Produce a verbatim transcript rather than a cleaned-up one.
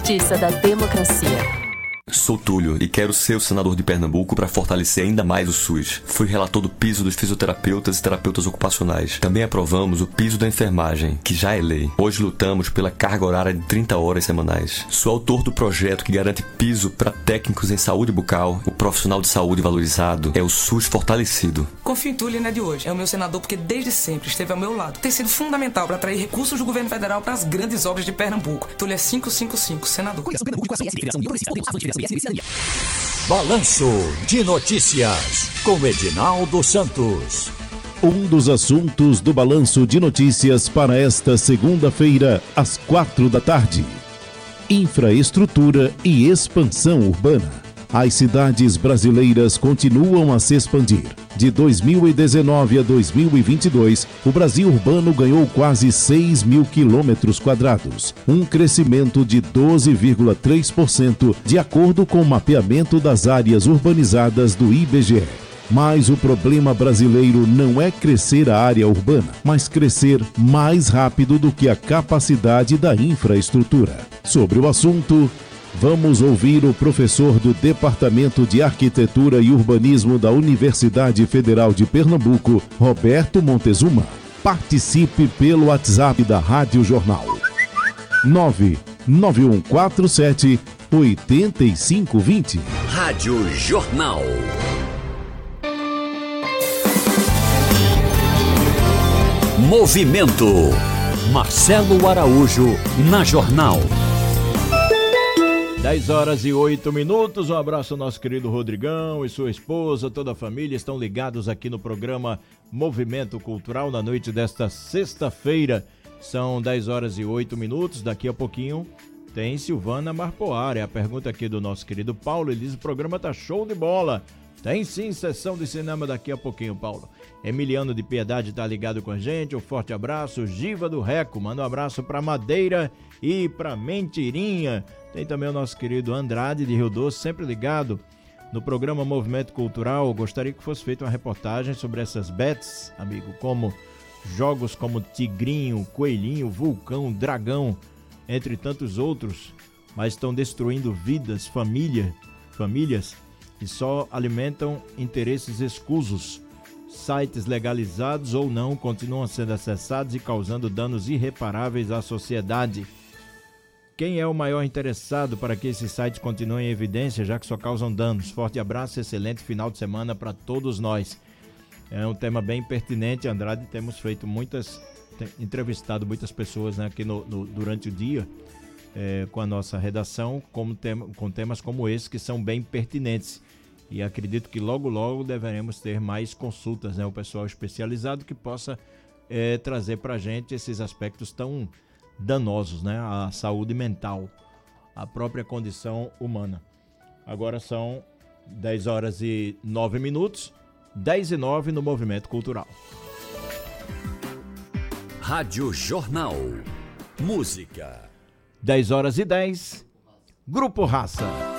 Justiça da Democracia. Sou Túlio e quero ser o senador de Pernambuco para fortalecer ainda mais o SUS. Fui relator do piso dos fisioterapeutas e terapeutas ocupacionais. Também aprovamos o piso da enfermagem, que já é lei. Hoje lutamos pela carga horária de trinta horas semanais. Sou autor do projeto que garante piso para técnicos em saúde bucal. O profissional de saúde valorizado é o SUS fortalecido. Confio em Túlio, não é de hoje. É o meu senador porque desde sempre esteve ao meu lado. Tem sido fundamental para atrair recursos do governo federal para as grandes obras de Pernambuco. Túlio é quinhentos e cinquenta e cinco, senador. Balanço de Notícias, com Edinaldo Santos. Um dos assuntos do Balanço de Notícias para esta segunda-feira, às quatro da tarde. Infraestrutura e expansão urbana. As cidades brasileiras continuam a se expandir. De dois mil e dezenove a dois mil e vinte e dois, o Brasil urbano ganhou quase seis mil quilômetros quadrados, um crescimento de doze vírgula três por cento, de acordo com o mapeamento das áreas urbanizadas do I B G E. Mas o problema brasileiro não é crescer a área urbana, mas crescer mais rápido do que a capacidade da infraestrutura. Sobre o assunto, vamos ouvir o professor do Departamento de Arquitetura e Urbanismo da Universidade Federal de Pernambuco, Roberto Montezuma. Participe pelo WhatsApp da Rádio Jornal. nove nove um quatro sete oito cinco dois zero. Rádio Jornal. Movimento. Marcelo Araújo, na Jornal. dez horas e oito minutos, um abraço ao nosso querido Rodrigão e sua esposa, toda a família, estão ligados aqui no programa Movimento Cultural na noite desta sexta-feira. São dez horas e oito minutos, daqui a pouquinho tem Silvana Marpoar. É a pergunta aqui do nosso querido Paulo, ele diz: o programa tá show de bola. Tem sim sessão de cinema daqui a pouquinho, Paulo. Emiliano de Piedade tá ligado com a gente, um forte abraço. Giva do Reco, manda um abraço para Madeira e para Mentirinha. Tem também o nosso querido Andrade de Rio Doce, sempre ligado no programa Movimento Cultural. Gostaria que fosse feita uma reportagem sobre essas bets, amigo, como jogos como Tigrinho, Coelhinho, Vulcão, Dragão, entre tantos outros, mas estão destruindo vidas, família, famílias e só alimentam interesses escusos. Sites legalizados ou não continuam sendo acessados e causando danos irreparáveis à sociedade. Quem é o maior interessado para que esses sites continuem em evidência, já que só causam danos? Forte abraço, excelente final de semana para todos nós. É um tema bem pertinente, Andrade. Temos feito muitas, entrevistado muitas pessoas, né, aqui no, no, durante o dia é, com a nossa redação, como tema, com temas como esse que são bem pertinentes. E acredito que logo, logo deveremos ter mais consultas, né, o pessoal especializado que possa é, trazer para a gente esses aspectos tão danosos, né, à saúde mental, à própria condição humana. Agora são dez horas e nove minutos, dez e nove no Movimento Cultural. Rádio Jornal. Música. dez horas e dez, Grupo Raça.